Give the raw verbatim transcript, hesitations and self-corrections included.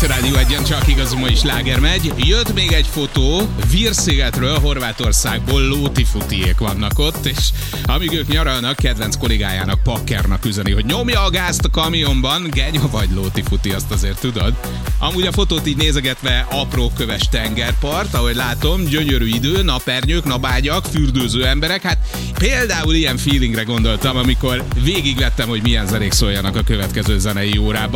itt a Rádió Egyen, csak igaz, ma is sláger megy. Jött még egy fotó, Vírszigetről, Horvátországból lótifutiék vannak ott, és amíg ők nyaralnak, kedvenc kollégájának, Pakkernak üzeni, hogy nyomja a gázt a kamionban, genya vagy lótifuti, azt azért tudod. Amúgy a fotót így nézegetve apró köves tengerpart, ahogy látom, gyönyörű idő, napernyők, napágyak, fürdőző emberek, hát például ilyen feelingre gondoltam, amikor végigvettem, hogy milyen zenék szóljanak a következő zenei órában.